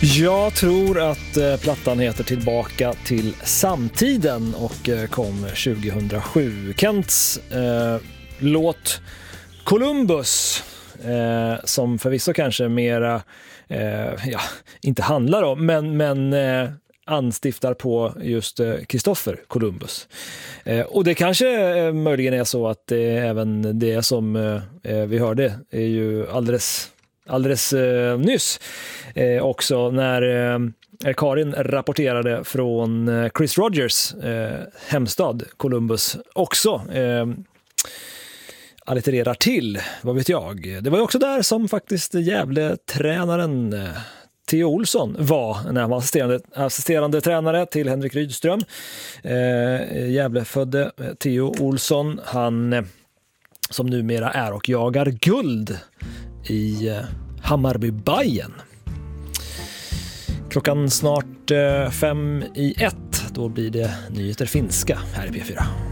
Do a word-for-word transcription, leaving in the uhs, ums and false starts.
Jag tror att eh, plattan heter Tillbaka till samtiden och eh, kom tjugohundrasju. Kents eh, låt Columbus, eh, som förvisso kanske mera eh, ja, inte handlar om, men, men eh, anstiftar på just Kristoffer Columbus. Eh, och det kanske eh, möjligen är så att eh, även det som eh, vi hörde är ju alldeles alldeles eh, nyss eh, också när eh, Karin rapporterade från eh, Chris Rogers eh, hemstad Columbus också eh, allitererar till, vad vet jag. Det var ju också där som faktiskt Gävle-tränaren eh, Theo Olsson var när han var assisterande, assisterande tränare till Henrik Rydström. Eh, Gävle-födde Theo Olsson, han eh, som numera är och jagar guld i eh, Hammarby Bajen. Klockan snart eh, fem i ett, då blir det nyheter finska här i P fyra.